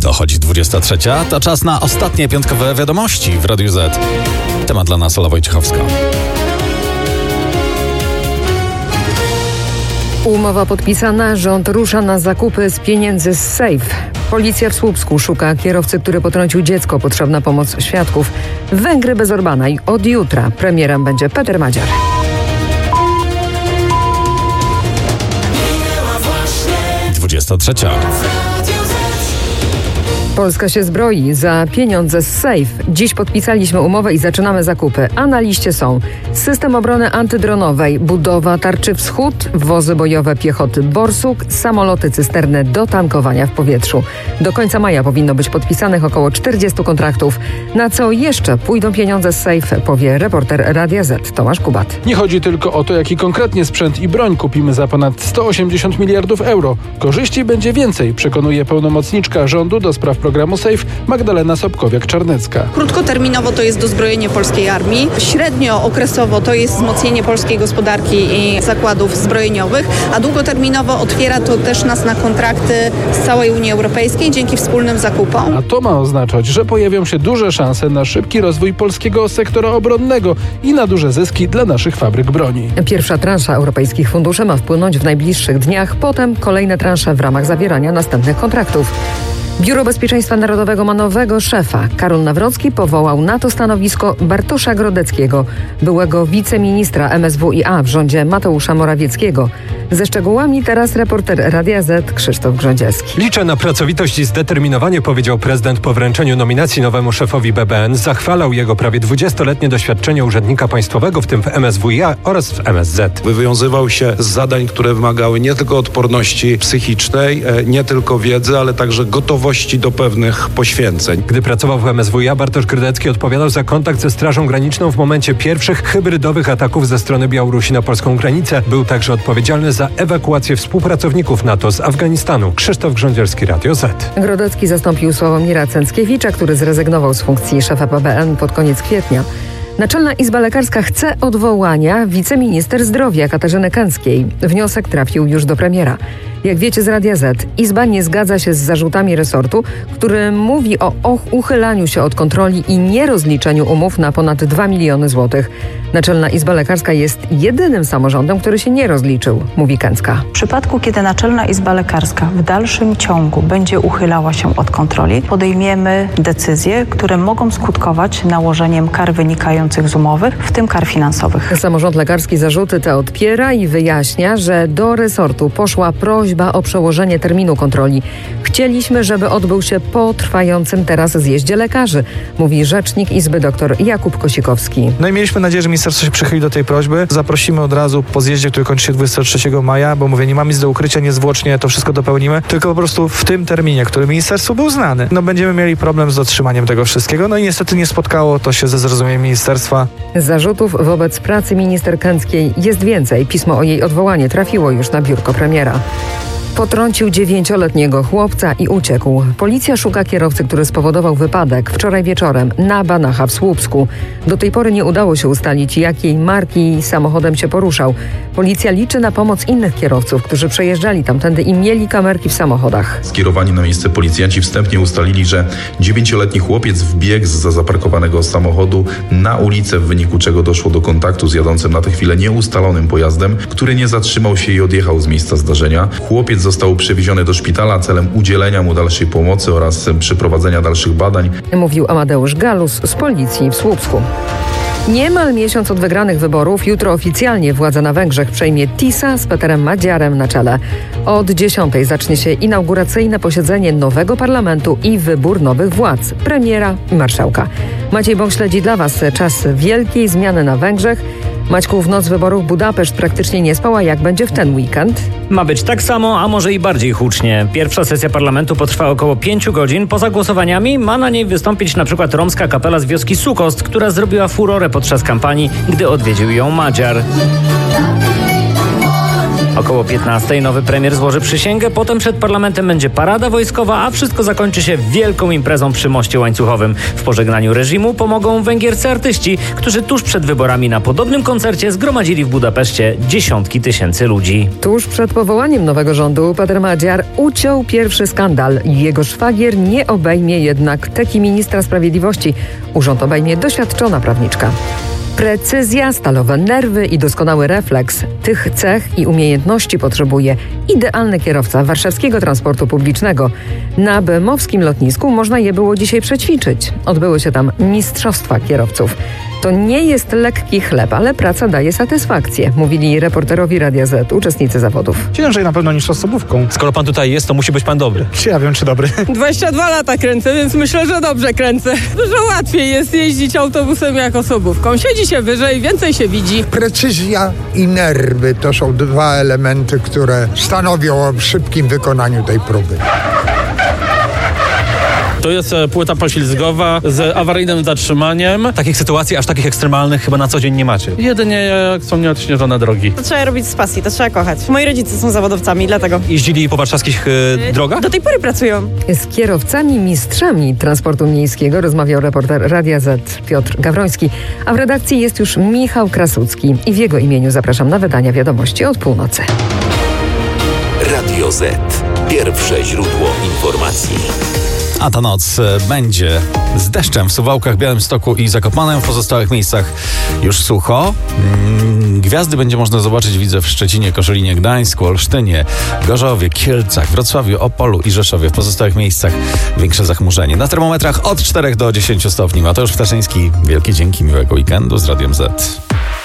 Dochodzi 23. To czas na ostatnie piątkowe wiadomości w Radiu Z. Temat dla nas Ola Wojciechowska. Umowa podpisana, rząd rusza na zakupy z pieniędzy z Safe. Policja w Słupsku szuka kierowcy, który potrącił dziecko. Potrzebna pomoc świadków. Węgry bez Orbana i od jutra premierem będzie Peter Madziar. Polska się zbroi za pieniądze z Safe. Dziś podpisaliśmy umowę i zaczynamy zakupy. A na liście są system obrony antydronowej, budowa tarczy Wschód, wozy bojowe piechoty Borsuk, samoloty cysterny do tankowania w powietrzu. Do końca maja powinno być podpisanych około 40 kontraktów. Na co jeszcze pójdą pieniądze z Safe, powie reporter Radia Z Tomasz Kubat. Nie chodzi tylko o to, jaki konkretnie sprzęt i broń kupimy za ponad 180 miliardów euro. Korzyści będzie więcej, przekonuje pełnomocniczka rządu do spraw programu Safe Magdalena Sobkowiak-Czarnecka. Krótkoterminowo to jest dozbrojenie polskiej armii, średniookresowo to jest wzmocnienie polskiej gospodarki i zakładów zbrojeniowych, a długoterminowo otwiera to też nas na kontrakty z całej Unii Europejskiej dzięki wspólnym zakupom. A to ma oznaczać, że pojawią się duże szanse na szybki rozwój polskiego sektora obronnego i na duże zyski dla naszych fabryk broni. Pierwsza transza europejskich funduszy ma wpłynąć w najbliższych dniach, potem kolejne transze w ramach zawierania następnych kontraktów. Biuro Bezpieczeństwa Narodowego ma nowego szefa. Karol Nawrocki powołał na to stanowisko Bartosza Grodeckiego, byłego wiceministra MSWiA w rządzie Mateusza Morawieckiego. Ze szczegółami teraz reporter Radia Z Krzysztof Grządziewski. Liczę na pracowitość i zdeterminowanie, powiedział prezydent po wręczeniu nominacji nowemu szefowi BBN. Zachwalał jego prawie 20-letnie doświadczenie urzędnika państwowego, w tym w MSWiA oraz w MSZ. Wywiązywał się z zadań, które wymagały nie tylko odporności psychicznej, nie tylko wiedzy, ale także gotowości do pewnych poświęceń. Gdy pracował w MSWiA, Bartosz Grodecki odpowiadał za kontakt ze Strażą Graniczną w momencie pierwszych hybrydowych ataków ze strony Białorusi na polską granicę. Był także odpowiedzialny za ewakuację współpracowników NATO z Afganistanu. Krzysztof Grządzielski, Radio Z. Grodecki zastąpił Sławomira Cęckiewicza, który zrezygnował z funkcji szefa BBN pod koniec kwietnia. Naczelna Izba Lekarska chce odwołania wiceminister zdrowia Katarzyny Kęckiej. Wniosek trafił już do premiera. Jak wiecie z Radia Z, Izba nie zgadza się z zarzutami resortu, który mówi o uchylaniu się od kontroli i nierozliczeniu umów na ponad 2 miliony złotych. Naczelna Izba Lekarska jest jedynym samorządem, który się nie rozliczył, mówi Kęcka. W przypadku, kiedy Naczelna Izba Lekarska w dalszym ciągu będzie uchylała się od kontroli, podejmiemy decyzje, które mogą skutkować nałożeniem kar wynikających z umowy, w tym kar finansowych. Samorząd lekarski zarzuty te odpiera i wyjaśnia, że do resortu poszła prośba o przełożenie terminu kontroli. Chcieliśmy, żeby odbył się po trwającym teraz zjeździe lekarzy, mówi rzecznik Izby dr Jakub Kosikowski. No i mieliśmy nadzieję, że ministerstwo się przychyli do tej prośby. Zaprosimy od razu po zjeździe, który kończy się 23 maja, bo mówię, nie mamy nic do ukrycia, niezwłocznie to wszystko dopełnimy, tylko po prostu w tym terminie, który ministerstwu był znany. No będziemy mieli problem z dotrzymaniem tego wszystkiego. No i niestety nie spotkało to się ze zrozumieniem ministerstwa. Zarzutów wobec pracy minister Kęckiej jest więcej. Pismo o jej odwołanie trafiło już na biurko premiera. Potrącił 9-letniego chłopca i uciekł. Policja szuka kierowcy, który spowodował wypadek wczoraj wieczorem na Banacha w Słupsku. Do tej pory nie udało się ustalić, jakiej marki samochodem się poruszał. Policja liczy na pomoc innych kierowców, którzy przejeżdżali tamtędy i mieli kamerki w samochodach. Skierowani na miejsce policjanci wstępnie ustalili, że 9-letni chłopiec wbiegł zza zaparkowanego samochodu na ulicę, w wyniku czego doszło do kontaktu z jadącym na tę chwilę nieustalonym pojazdem, który nie zatrzymał się i odjechał z miejsca zdarzenia. Chłopiec został przewieziony do szpitala celem udzielenia mu dalszej pomocy oraz przeprowadzenia dalszych badań. Mówił Amadeusz Galus z policji w Słupsku. Niemal miesiąc od wygranych wyborów, jutro oficjalnie władzę na Węgrzech przejmie TISA z Peterem Madziarem na czele. Od 10:00 zacznie się inauguracyjne posiedzenie nowego parlamentu i wybór nowych władz, premiera i marszałka. Maciej Bąk śledzi dla Was czas wielkiej zmiany na Węgrzech. Maćku, w noc wyborów Budapeszt praktycznie nie spała. Jak będzie w ten weekend? Ma być tak samo, a może i bardziej hucznie. Pierwsza sesja parlamentu potrwa około 5 godzin. Poza głosowaniami ma na niej wystąpić na przykład romska kapela z wioski Sukost, która zrobiła furorę podczas kampanii, gdy odwiedził ją Madziar. Około 15 nowy premier złoży przysięgę, potem przed parlamentem będzie parada wojskowa, a wszystko zakończy się wielką imprezą przy moście łańcuchowym. W pożegnaniu reżimu pomogą węgierscy artyści, którzy tuż przed wyborami na podobnym koncercie zgromadzili w Budapeszcie dziesiątki tysięcy ludzi. Tuż przed powołaniem nowego rządu Pater Madziar uciął pierwszy skandal. Jego szwagier nie obejmie jednak teki ministra sprawiedliwości. Urząd obejmie doświadczona prawniczka. Precyzja, stalowe nerwy i doskonały refleks. Tych cech i umiejętności potrzebuje idealny kierowca warszawskiego transportu publicznego. Na bemowskim lotnisku można je było dzisiaj przećwiczyć. Odbyły się tam mistrzostwa kierowców. To nie jest lekki chleb, ale praca daje satysfakcję, mówili reporterowi Radia Z uczestnicy zawodów. Ciężej na pewno niż osobówką. Skoro pan tutaj jest, to musi być pan dobry. Czy ja wiem, czy dobry? 22 lata kręcę, więc myślę, że dobrze kręcę. Dużo łatwiej jest jeździć autobusem jak osobówką. Siedzi się wyżej, więcej się widzi. Precyzja i nerwy to są dwa elementy, które stanowią o szybkim wykonaniu tej próby. To jest płyta poślizgowa z awaryjnym zatrzymaniem. Takich sytuacji aż takich ekstremalnych chyba na co dzień nie macie. Jedynie jak są nieodśnieżone drogi. To trzeba robić z pasji, to trzeba kochać. Moi rodzice są zawodowcami, dlatego. Jeździli po warszawskich drogach? Do tej pory pracują. Z kierowcami mistrzami transportu miejskiego rozmawiał reporter Radia Z Piotr Gawroński, a w redakcji jest już Michał Krasucki i w jego imieniu zapraszam na wydania wiadomości od północy. Radio Z. Pierwsze źródło informacji. A ta noc będzie z deszczem w Suwałkach, Białymstoku i Zakopanem. W pozostałych miejscach już sucho. Gwiazdy będzie można zobaczyć, widzę, w Szczecinie, Koszalinie, Gdańsku, Olsztynie, Gorzowie, Kielcach, Wrocławiu, Opolu i Rzeszowie. W pozostałych miejscach większe zachmurzenie. Na termometrach od 4 do 10 stopni. Mateusz Ptaszyński, wielkie dzięki, miłego weekendu z Radiem Z.